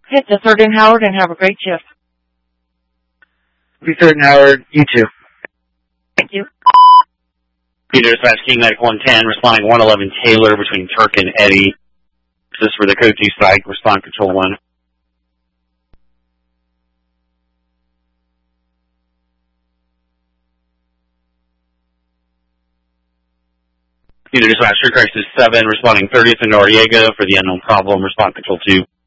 Hit the 3rd and Howard and have a great shift. Be 3rd and Howard, you too. Thank you. Peter Dispatch, King Medic 110, responding 111 Taylor between Turk and Eddie. This is for the Code 2 strike, respond Control 1. Peter Dispatch, Crisis 7, responding 30th and Noriega for the unknown problem, respond Control 2.